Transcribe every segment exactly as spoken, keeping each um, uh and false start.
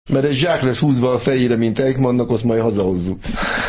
Mert egy zsák lesz húzva a fejére, mint Eichmannnak, azt majd hazahozzuk.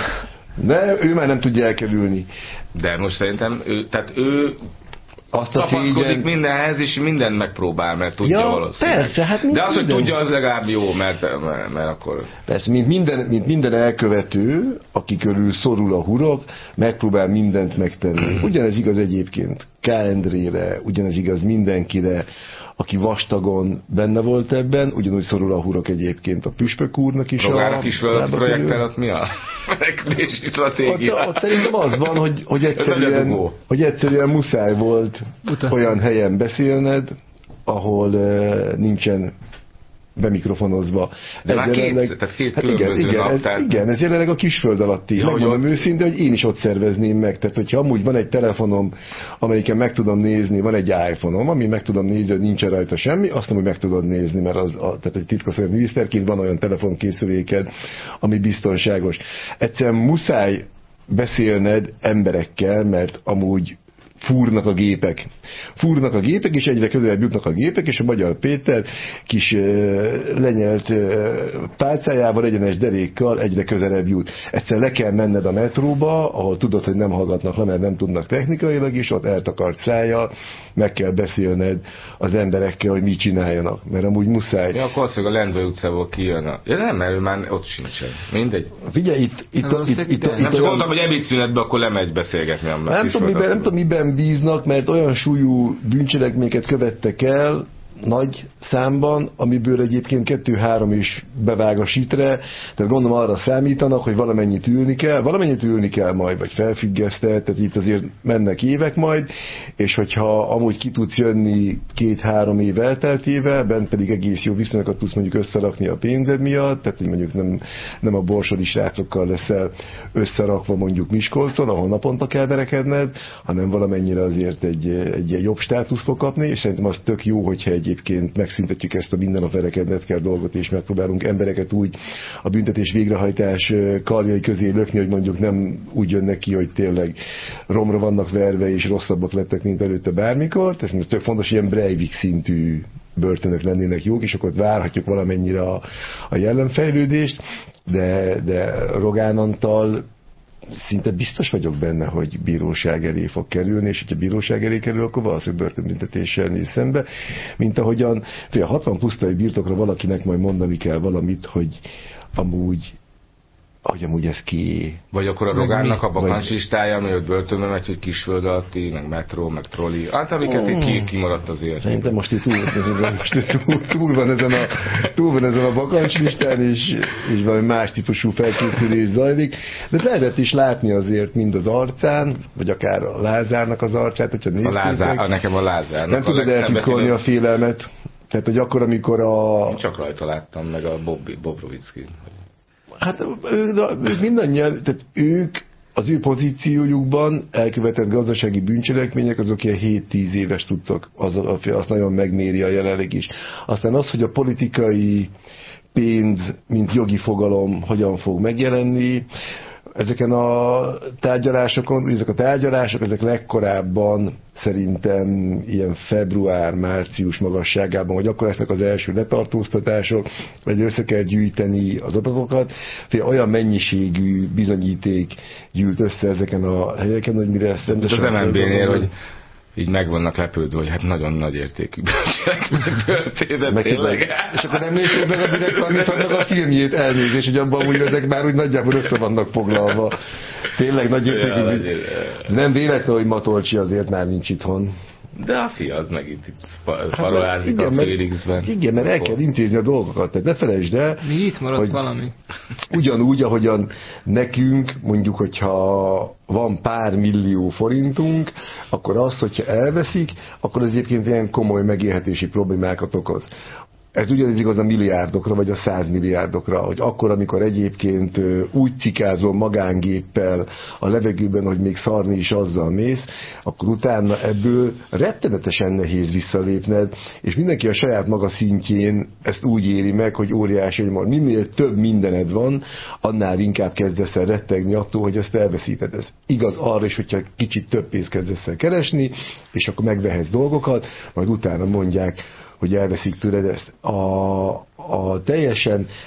De ő már nem tudja elkerülni. De most szerintem ő, tehát ő azt a tapaszkodik szégyen... mindenhez, és mindent megpróbál, mert tudja ja, valószínűleg. Persze, hát de az, minden... hogy tudja, az legalább jó, mert, mert, mert akkor... Persze, mint minden, mint minden elkövető, aki körül szorul a hurok, megpróbál mindent megtenni. Ugyanez igaz egyébként K. Endrére, ugyanez igaz mindenkire, aki vastagon benne volt ebben, ugyanúgy szorul a hurok egyébként a Püspök úrnak is. Rogának is a projekten ott mi a menekülési stratégia? Ott, ott szerintem az van, hogy, hogy, egyszerűen, hogy egyszerűen muszáj volt Uta. olyan helyen beszélned, ahol uh, nincsen bemikrofonozva. De ez már jelenleg, két, tehát két hát igen, igen, nap, ez, tehát... igen, ez jelenleg a Kisföld alatti. Ha mondom őszintén, hogy én is ott szervezném meg. Tehát, hogyha amúgy van egy telefonom, amelyiken meg tudom nézni, van egy iPhone-om, ami meg tudom nézni, hogy nincsen rajta semmi, azt nem, hogy meg tudod nézni, mert az, a, tehát egy titkosszolgálat miniszterként van olyan telefonkészüléked, ami biztonságos. Egyszerűen muszáj beszélned emberekkel, mert amúgy fúrnak a gépek. Fúrnak a gépek, és egyre közelebb jutnak a gépek, és a Magyar Péter kis uh, lenyelt uh, pálcájával, egyenes derékkal egyre közelebb jut. Egyszer le kell menned a metróba, ahol tudod, hogy nem hallgatnak le, mert nem tudnak technikailag, és ott eltakart szájjal meg kell beszélned az emberekkel, hogy mit csináljanak, mert amúgy muszáj. Ja, akkor azt, hogy a Lendvai utcából kijön a... Ja, nem, mert már ott sincsen. Mindegy. Figyelj, itt... itt, itt, itt, itt nem csak mondtam, hogy ebédszünetben akkor lemegy beszélgetni. Nem tudom, miben, nem tudom, miben bíznak, mert olyan súlyú bűncselekményeket követtek el, nagy számban, amiből egyébként kettő-három is bevág a sitre, tehát gondolom arra számítanak, hogy valamennyit ülni kell, valamennyit ülni kell majd, vagy felfüggesztett, tehát itt azért mennek évek majd, és hogyha amúgy ki tudsz jönni két-három év elteltével, bent pedig egész jó viszonyokat tudsz mondjuk összerakni a pénzed miatt, tehát hogy mondjuk nem, nem a borsodi srácokkal leszel összerakva mondjuk Miskolcon, ahol naponta kell verekedned, hanem valamennyire azért egy, egy, egy jobb státuszt fog kapni, és szerintem az tök jó, hogyha egyébként megszüntetjük ezt a minden nap verekedned kell dolgot, és megpróbálunk embereket úgy a büntetés végrehajtás karjai közé lökni, hogy mondjuk nem úgy jönnek ki, hogy tényleg romra vannak verve, és rosszabbak lettek, mint előtte bármikor. Tehát ez tök fontos, ilyen Breivik szintű börtönök lennének jók, és akkor várhatjuk valamennyire a, a jelenfejlődést, de, de Rogán Antal szinte biztos vagyok benne, hogy bíróság elé fog kerülni, és hogyha bíróság elé kerül, akkor valószínűleg börtönbüntetéssel néz szembe, mint ahogyan fél hatvan pusztai birtokra valakinek majd mondani kell valamit, hogy amúgy hogy amúgy ez ki... Vagy akkor a Rogánnak a bakancslistája, ami ott börtönbe megy, hogy Kisföld alatti, meg metró, meg troli. Hát amiket oh. ki, kimaradt az élet. Szerintem most itt túl, most itt túl, túl, van ezen a, túl van ezen a bakancslistán, és, és valami más típusú felkészülés zajlik. De lehetett is látni azért mind az arcán, vagy akár a Lázárnak az arcát, hogyha néztétek. A Lázár, nekem a Lázárnak. Nem tudod eltitkolni a félelmet. Tehát, hogy akkor, amikor a... Én csak rajta láttam, meg a Bob, Bobrovicki. Hát ők mindannyian, tehát ők az ő pozíciójukban elkövetett gazdasági bűncselekmények, azok ilyen hét-tíz éves tudszak, az, azt nagyon megméri a jelenleg is. Aztán az, hogy a politikai pénz, mint jogi fogalom hogyan fog megjelenni, ezeken a tárgyalásokon, ezek a tárgyalások, ezek legkorábban szerintem ilyen február-március magasságában, hogy akkor lesznek az első letartóztatások, vagy össze kell gyűjteni az adatokat. Fél olyan mennyiségű bizonyíték gyűlt össze ezeken a helyeken, hogy mire ezt rendesen... Az em en bé-nél, hogy így meg vannak lepődve, hogy hát nagyon nagy értékű bűncselekmény történet, tényleg. És akkor nem nézték meg a Direkt Annak a filmjét, elnézés, hogy abban úgy ezek már úgy nagyjából össze vannak foglalva. Tényleg nagy értékű. Nem véletlen, hogy Matolcsi azért már nincs itthon. De a fia az megint itt parolázik hát, a Félixben. Igen, mert el kell intézni a dolgokat. Tehát ne felejtsd el, mi itt maradt valami. Ugyanúgy, ahogyan nekünk, mondjuk, hogyha van pár millió forintunk, akkor az, hogyha elveszik, akkor az egyébként ilyen komoly megélhetési problémákat okoz. Ez ugyanez igaz a milliárdokra, vagy a százmilliárdokra, hogy akkor, amikor egyébként úgy cikázol magángéppel a levegőben, hogy még szarni is azzal mész, akkor utána ebből rettenetesen nehéz visszalépned, és mindenki a saját maga szintjén ezt úgy éri meg, hogy óriási, hogy minél több mindened van, annál inkább kezdesz el rettegni attól, hogy ezt elveszíted. Ez igaz arra is, hogyha kicsit több pénzt kezdesz el keresni, és akkor megvehetsz dolgokat, majd utána mondják, hogy elveszik tőled ezt. A, a teljesen